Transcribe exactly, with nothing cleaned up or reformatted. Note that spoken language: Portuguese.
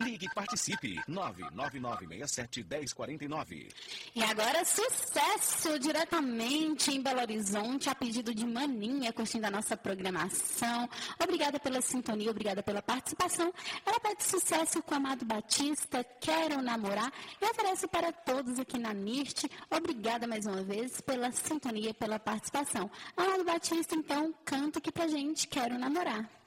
Ligue e participe. nove nove nove seis sete, um zero quatro nove. E agora, sucesso diretamente em Belo Horizonte, a pedido de Maninha, curtindo a nossa programação. Obrigada pela sintonia, obrigada pela participação. Ela pede sucesso com Amado Batista, Quero Namorar, e oferece para todos aqui na N I R T. Obrigada mais uma vez pela sintonia e pela participação. Amado Batista, então, canta aqui pra gente, Quero Namorar.